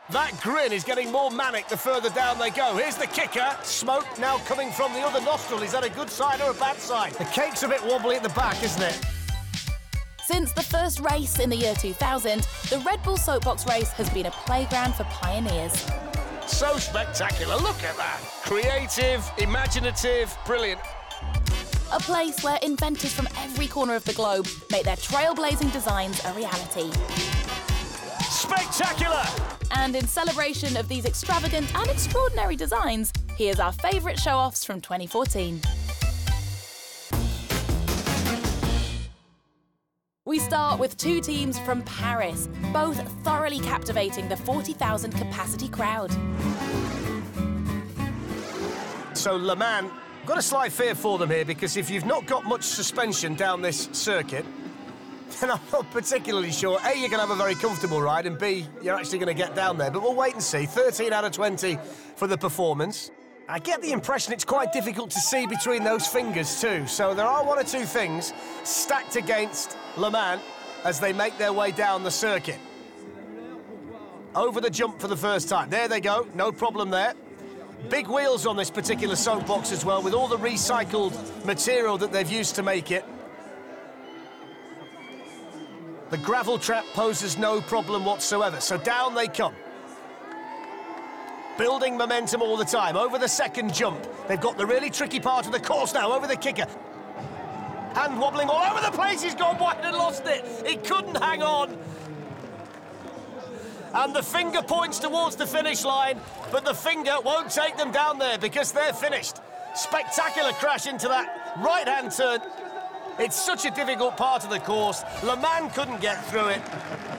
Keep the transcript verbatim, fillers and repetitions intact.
That grin is getting more manic the further down they go. Here's the kicker. Smoke now coming from the other nostril. Is that a good sign or a bad sign? The cake's a bit wobbly at the back, isn't it? Since the first race in the year two thousand, the Red Bull Soapbox race has been a playground for pioneers. So spectacular. Look at that. Creative, imaginative, brilliant. A place where inventors from every corner of the globe make their trailblazing designs a reality. Spectacular! And in celebration of these extravagant and extraordinary designs, here's our favourite show-offs from twenty fourteen. We start with two teams from Paris, both thoroughly captivating the forty thousand capacity crowd. So Le Mans, got a slight fear for them here, because if you've not got much suspension down this circuit, then I'm not particularly sure. A, you're going to have a very comfortable ride, and B, you're actually going to get down there. But we'll wait and see. thirteen out of twenty for the performance. I get the impression it's quite difficult to see between those fingers too. So there are one or two things stacked against Le Mans as they make their way down the circuit. Over the jump for the first time. There they go, no problem there. Big wheels on this particular soapbox as well, with all the recycled material that they've used to make it. The gravel trap poses no problem whatsoever, so down they come. Building momentum all the time. Over the second jump, they've got the really tricky part of the course now, over the kicker. Hand wobbling all over the place, he's gone wide and lost it. He couldn't hang on. And the finger points towards the finish line, but the finger won't take them down there because they're finished. Spectacular crash into that right-hand turn. It's such a difficult part of the course. Le Mans couldn't get through it.